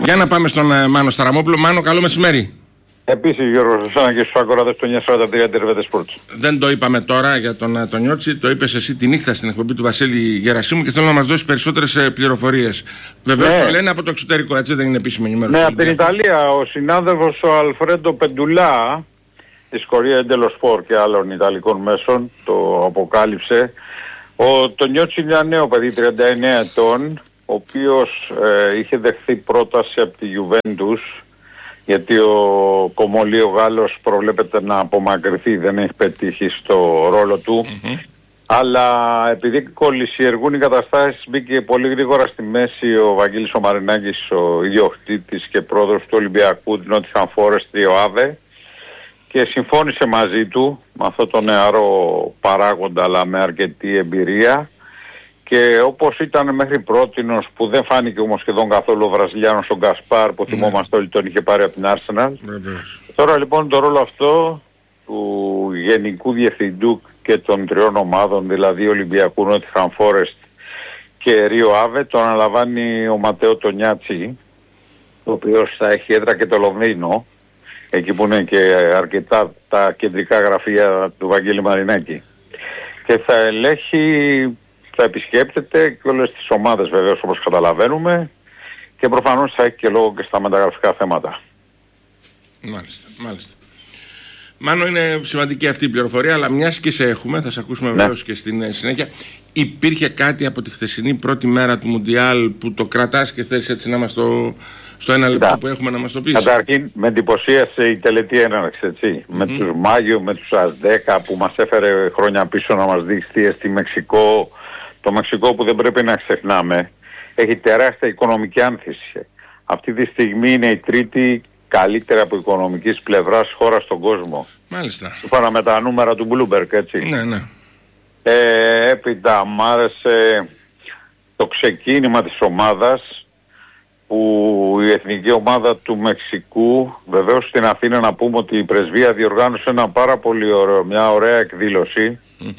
Για να πάμε στον Μάνο Σταραμόπουλο. Μάνο, καλό μεσημέρι. Επίσης, Γιώργο, σε εσένα και στους ακροατές του 943 Τερβέτε Sports. Δεν το είπαμε τώρα για τον Νιώτσι, το είπες εσύ τη νύχτα στην εκπομπή του Βασίλη Γερασίμου και θέλω να μας δώσεις περισσότερες πληροφορίες. Βεβαίως το λένε από το εξωτερικό, έτσι, δεν είναι επίσημη ενημέρωση. Ναι, από την Ιταλία. Ο συνάδελφος ο Αλφρέντο Πεντουλά της Κορία Ντέλο Σπορ και άλλων Ιταλικών μέσων το αποκάλυψε. Το Νιώτσι είναι ένα νέο παιδί 39 ετών, ο οποίος είχε δεχθεί πρόταση από τη Juventus, γιατί ο Κομολί ο Γάλλος προβλέπεται να απομακρυνθεί, δεν έχει πετύχει στο ρόλο του. Αλλά επειδή κολλησιεργούν οι καταστάσεις, μπήκε πολύ γρήγορα στη μέση ο Βαγγέλης ο Μαρινάκης, ο ιδιοκτήτης και πρόεδρος του Ολυμπιακού του Νότιχαμ Φόρεστ, ο Άβε, και συμφώνησε μαζί του με αυτό το νεαρό παράγοντα αλλά με αρκετή εμπειρία. Και όπως ήταν μέχρι πρότινος, που δεν φάνηκε όμως σχεδόν καθόλου ο Βραζιλιάνος ο Γκασπάρ, που θυμόμαστε όλοι τον είχε πάρει από την Arsenal. Τώρα λοιπόν το ρόλο αυτό του Γενικού Διευθυντού και των τριών ομάδων, δηλαδή Ολυμπιακού, Νότιχαμ Φόρεστ και Ρίο Άβε, το αναλαμβάνει ο Ματέο Τονιάτσι, ο οποίος θα έχει έδρα και το Λονδίνο, εκεί που είναι και αρκετά τα κεντρικά γραφεία του Βαγγέλη Μαρινάκη. Και θα ελέγχει, θα επισκέπτεται και όλες τις ομάδες βεβαίως, όπως καταλαβαίνουμε, και προφανώς θα έχει και λόγο και στα μεταγραφικά θέματα. Μάλιστα. Μάνο, είναι σημαντική αυτή η πληροφορία, αλλά μιας και σε έχουμε, θα σε ακούσουμε βεβαίως και στην συνέχεια. Υπήρχε κάτι από τη χθεσινή πρώτη μέρα του Μουντιάλ που το κρατάς και θες έτσι να μας στο ένα λεπτό που έχουμε να μας το πεις? Καταρχήν με εντυπωσίασε η τελετή έναρξη, έτσι. Με τους Μάγιο, με τους ΑΣ10 που μας έφερε χρόνια πίσω να μας δείξει στη Μεξικό. Το Μεξικό που δεν πρέπει να ξεχνάμε έχει τεράστια οικονομική άνθηση. Αυτή τη στιγμή είναι η τρίτη καλύτερη από οικονομικής πλευράς χώρα στον κόσμο. Μάλιστα. Σύμφωνα με τα νούμερα του Bloomberg, έτσι. Ναι. Έπειτα μ' άρεσε το ξεκίνημα της ομάδας, που η εθνική ομάδα του Μεξικού, βεβαίως στην Αθήνα να πούμε ότι η πρεσβεία διοργάνωσε ένα πάρα πολύ μια ωραία εκδήλωση,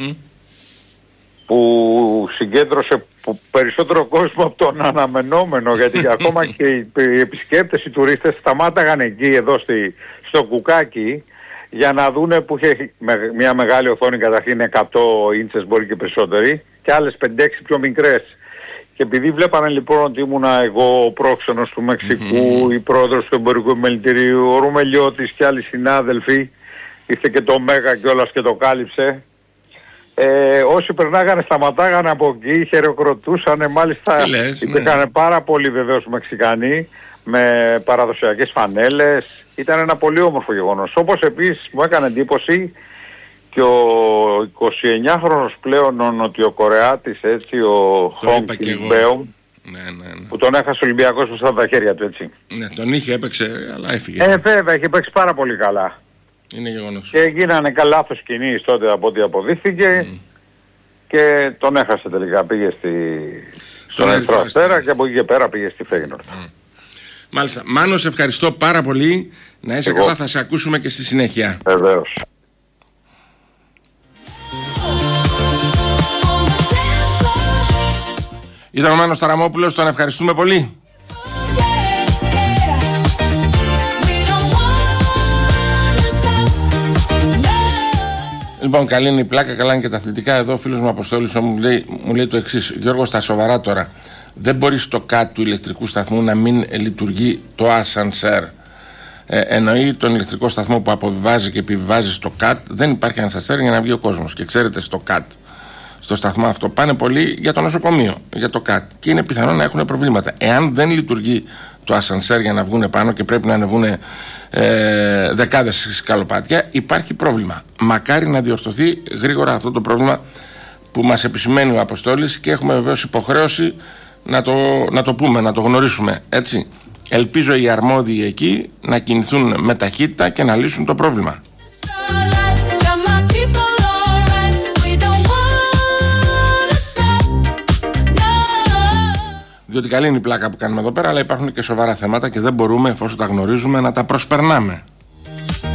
που συγκέντρωσε περισσότερο κόσμο από τον αναμενόμενο, γιατί ακόμα και οι επισκέπτες, οι τουρίστες σταμάταγαν εκεί εδώ στο Κουκάκι για να δούνε, που είχε μια μεγάλη οθόνη, καταρχήν 100 ίντσες, μπορεί και περισσότεροι, και άλλες 5-6 πιο μικρές. Και επειδή βλέπανε λοιπόν ότι ήμουνα εγώ ο πρόξενος του Μεξικού, η πρόεδρος του Εμπορικού Επιμελητηρίου, ο Ρουμελιώτης και άλλοι συνάδελφοι, ήρθε και το Μέγα κιόλας και το κάλυψε. Όσοι περνάγανε σταματάγανε από εκεί, χειροκροτούσανε, μάλιστα υπήρχαν πάρα πολλοί βεβαίως Μεξικανοί με παραδοσιακές φανέλες. Ήταν ένα πολύ όμορφο γεγονός. Όπως επίσης μου έκανε εντύπωση και ο 29χρονος πλέον ο Νοτιοκορεάτης, έτσι, ο Χονγκ Κιλμπέου, που τον έχασε ο Ολυμπιακός μπροστά από τα χέρια του, έτσι. Ναι, τον είχε, έπαιξε, αλλά έφυγε. Βέβαια, είχε παίξει πάρα πολύ καλά. Είναι γεγονός. Και γίνανε λάθος κινήσεις τότε από ό,τι αποδείχθηκε και τον έχασε τελικά. Πήγε στον Ερυθρό Αστέρα και από εκεί και πέρα πήγε στη Φέγγινορντ. Μάλιστα. Μάνο, σε ευχαριστώ πάρα πολύ. Να είσαι καλά, θα σε ακούσουμε και στη συνέχεια. Βεβαίως. Ήταν ο Μάνος Σταραμόπουλος, τον ευχαριστούμε πολύ. Λοιπόν, καλή είναι η πλάκα, καλά είναι και τα αθλητικά. Εδώ ο φίλος μου Αποστόλης μου λέει το εξής: Γιώργο, στα σοβαρά τώρα, δεν μπορεί στο κάτω του ηλεκτρικού σταθμού να μην λειτουργεί το ασανσέρ. Εννοεί τον ηλεκτρικό σταθμό που αποβιβάζει και επιβιβάζει στο ΚΑΤ. Δεν υπάρχει ασανσέρ για να βγει ο κόσμος. Και ξέρετε, στο ΚΑΤ, στο σταθμό αυτό, πάνε πολλοί για το νοσοκομείο, για το ΚΑΤ. Και είναι πιθανό να έχουν προβλήματα. Εάν δεν λειτουργεί το ασανσέρ για να βγουν πάνω και πρέπει να ανεβούν δεκάδες σκαλοπάτια, υπάρχει πρόβλημα. Μακάρι να διορθωθεί γρήγορα αυτό το πρόβλημα που μας επισημαίνει ο Αποστόλης, και έχουμε βεβαίως υποχρέωση να το πούμε, να το γνωρίσουμε, έτσι. Ελπίζω οι αρμόδιοι εκεί να κινηθούν με ταχύτητα και να λύσουν το πρόβλημα. Διότι καλή είναι η πλάκα που κάνουμε εδώ πέρα, αλλά υπάρχουν και σοβαρά θέματα και δεν μπορούμε, εφόσον τα γνωρίζουμε, να τα προσπερνάμε.